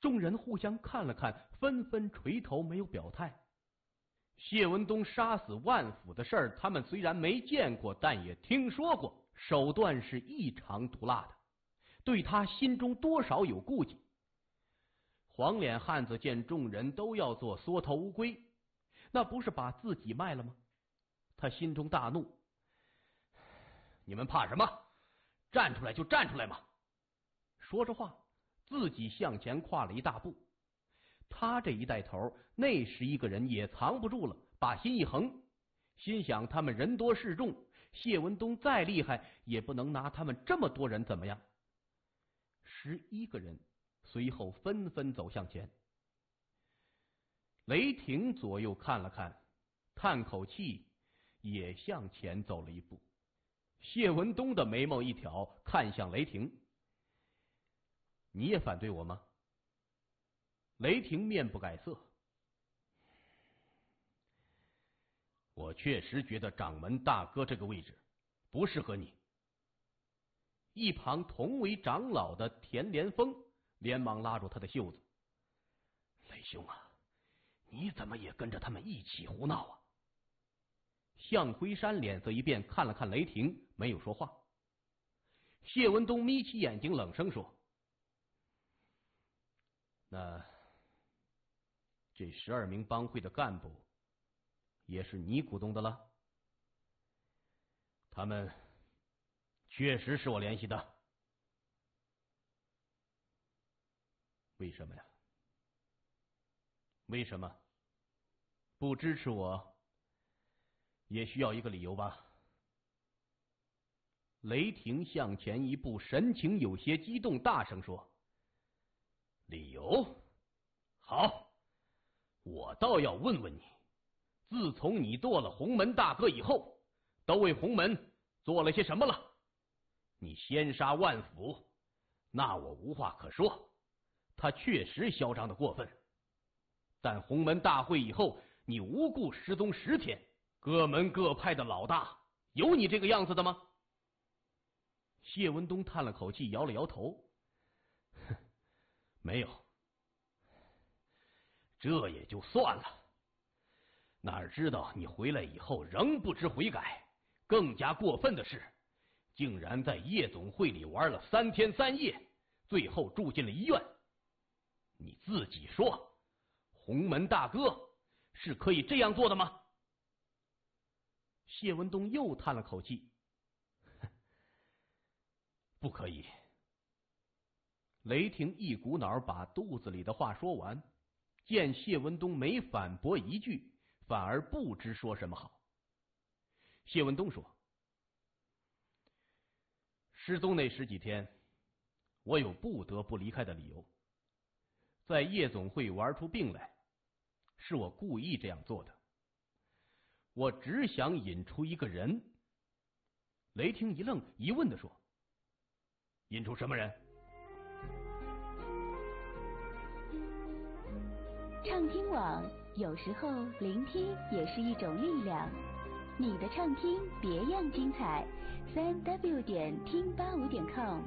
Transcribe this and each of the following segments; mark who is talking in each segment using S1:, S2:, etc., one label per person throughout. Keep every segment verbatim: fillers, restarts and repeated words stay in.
S1: 众人互相看了看，纷纷垂头没有表态。谢文东杀死万府的事儿，他们虽然没见过，但也听说过，手段是异常毒辣的，对他心中多少有顾忌。黄脸汉子见众人都要做缩头乌龟，那不是把自己卖了吗？他心中大怒，你们怕什么？站出来就站出来嘛！说着话，自己向前跨了一大步。他这一带头，那十一个人也藏不住了，把心一横，心想他们人多势众，谢文东再厉害也不能拿他们这么多人怎么样。十一个人随后纷纷走向前。雷霆左右看了看，叹口气，也向前走了一步。谢文东的眉毛一挑，看向雷霆，你也反对我吗？雷霆面不改色，我确实觉得掌门大哥这个位置不适合你。一旁同为长老的田连峰连忙拉住他的袖子，雷兄啊，你怎么也跟着他们一起胡闹啊？向辉山脸色一变，看了看雷霆，没有说话。谢文东眯起眼睛冷声说，那这十二名帮会的干部也是你鼓动的了？他们确实是我联系的。为什么呀？为什么？不支持我也需要一个理由吧？雷霆向前一步，神情有些激动，大声说，理由？好，我倒要问问你，自从你剁了洪门大哥以后，都为洪门做了些什么了？你先杀万府，那我无话可说，他确实嚣张的过分。但洪门大会以后，你无故失踪十天，各门各派的老大有你这个样子的吗？谢文东叹了口气，摇了摇头，哼，没有。这也就算了，哪知道你回来以后仍不知悔改，更加过分的是，竟然在夜总会里玩了三天三夜，最后住进了医院。你自己说，洪门大哥是可以这样做的吗？谢文东又叹了口气，不可以。雷霆一股脑把肚子里的话说完，见谢文东没反驳一句，反而不知说什么好。谢文东说，失踪那十几天，我有不得不离开的理由。在夜总会玩出病来，是我故意这样做的。我只想引出一个人。雷霆一愣，疑问地说，引出什么人？
S2: 畅听网，有时候聆听也是一种力量。你的畅听别样精彩，三 w 点听八五点 com。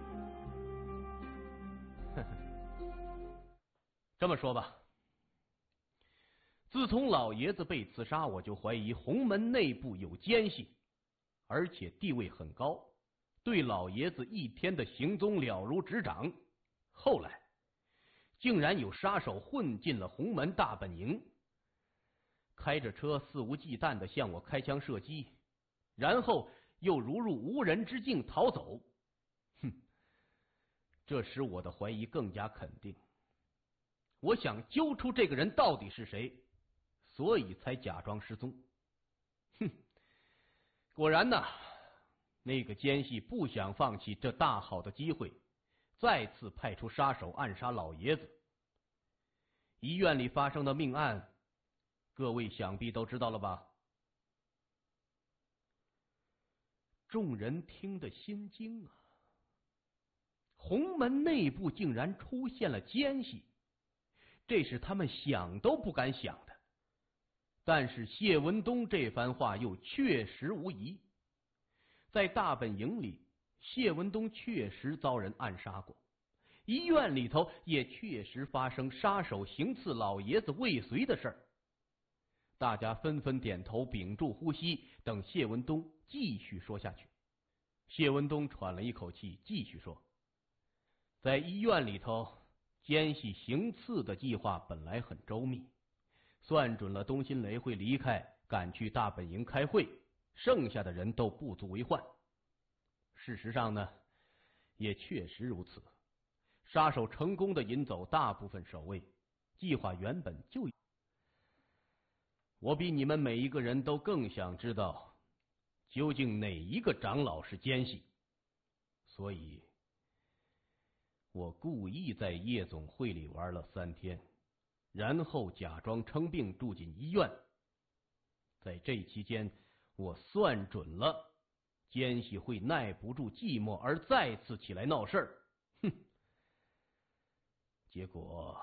S1: 这么说吧，自从老爷子被刺杀，我就怀疑洪门内部有奸细，而且地位很高，对老爷子一天的行踪了如指掌。后来竟然有杀手混进了洪门大本营，开着车肆无忌惮的向我开枪射击，然后又如入无人之境逃走。哼，这使我的怀疑更加肯定。我想揪出这个人到底是谁，所以才假装失踪。哼，果然呐，那个奸细不想放弃这大好的机会，再次派出杀手暗杀老爷子。医院里发生的命案，各位想必都知道了吧？众人听得心惊啊！洪门内部竟然出现了奸细，这是他们想都不敢想的。但是谢文东这番话又确实无疑。在大本营里，谢文东确实遭人暗杀过， 医院里头也确实发生杀手行刺老爷子未遂的事儿。大家纷纷点头，屏住呼吸，等谢文东继续说下去。谢文东喘了一口气，继续说：在医院里头，奸细行刺的计划本来很周密，算准了东新雷会离开，赶去大本营开会，剩下的人都不足为患。事实上呢，也确实如此。杀手成功的引走大部分守卫，计划原本就……我比你们每一个人都更想知道，究竟哪一个长老是奸细，所以我故意在夜总会里玩了三天，然后假装生病住进医院。在这期间，我算准了奸细会耐不住寂寞而再次起来闹事儿。哼！结果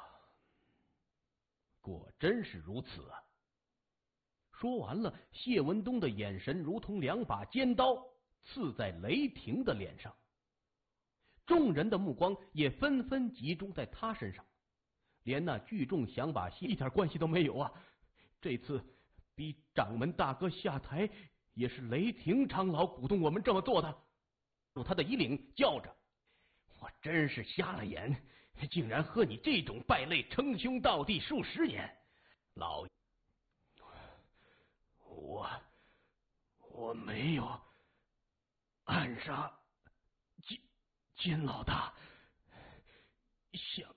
S1: 果真是如此啊！说完了，谢文东的眼神如同两把尖刀刺在雷霆的脸上，众人的目光也纷纷集中在他身上，连那聚众想把戏一点关系都没有啊！这次逼掌门大哥下台，也是雷霆长老鼓动我们这么做的。他的衣领叫着：我真是瞎了眼，竟然和你这种败类称兄道弟数十年。老我我没有暗杀金金老大，相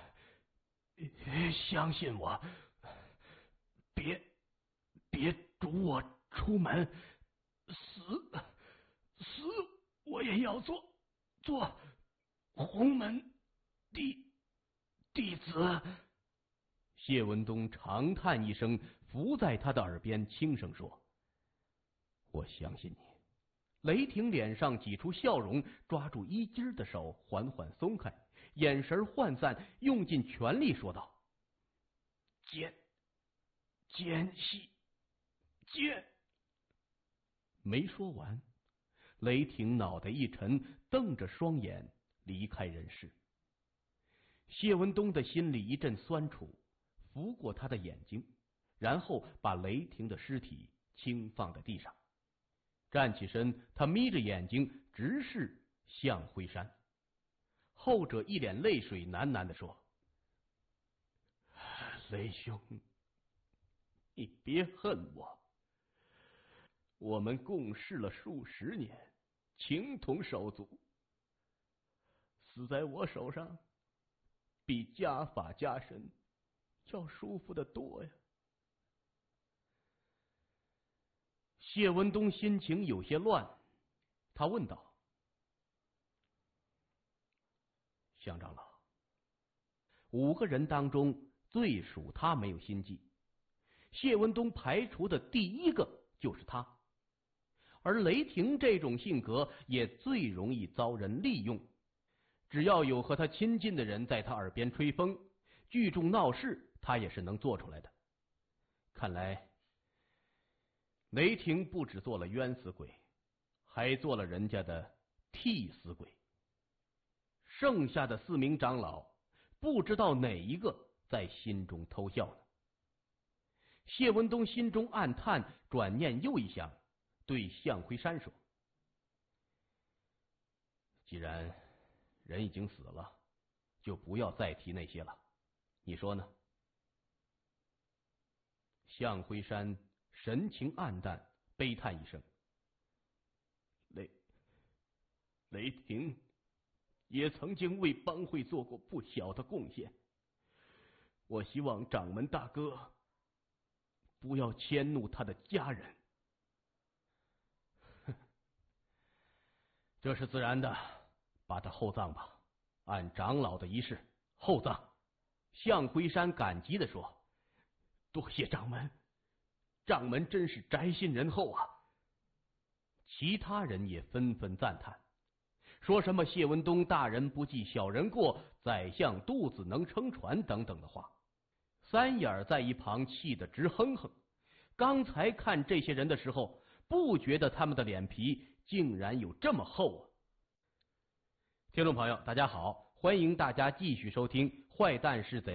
S1: 相信我，别别逐我出门，死死我也要做做洪门弟弟子。谢文东长叹一声，伏在他的耳边轻声说：我相信你。雷霆脸上挤出笑容，抓住衣襟的手缓缓松开，眼神涣散，用尽全力说道：奸奸细奸。没说完，雷霆脑袋一沉，瞪着双眼离开人世。谢文东的心里一阵酸楚，拂过他的眼睛，然后把雷霆的尸体轻放在地上。站起身，他眯着眼睛直视向辉山。后者一脸泪水，喃喃地说：雷兄，你别恨我，我们共事了数十年，情同手足，死在我手上比家法家身要舒服得多呀。谢文东心情有些乱，他问道：向长老，五个人当中最属他没有心计，谢文东排除的第一个就是他，而雷霆这种性格也最容易遭人利用，只要有和他亲近的人在他耳边吹风，聚众闹事，他也是能做出来的。看来雷霆不只做了冤死鬼，还做了人家的替死鬼。剩下的四名长老不知道哪一个在心中偷笑呢。谢文东心中暗叹，转念又一想，对向辉山说：既然人已经死了，就不要再提那些了，你说呢？向辉山神情黯淡，悲叹一声：雷雷霆也曾经为帮会做过不小的贡献，我希望掌门大哥不要迁怒他的家人。这是自然的，把他厚葬吧，按长老的仪式厚葬。向辉山感激地说：多谢掌门，掌门真是宅心仁厚啊。其他人也纷纷赞叹，说什么谢文东大人不计小人过，宰相肚子能撑船等等的话。三眼在一旁气得直哼哼，刚才看这些人的时候，不觉得他们的脸皮竟然有这么厚啊。听众朋友大家好， 欢迎大家继续收听《坏蛋是怎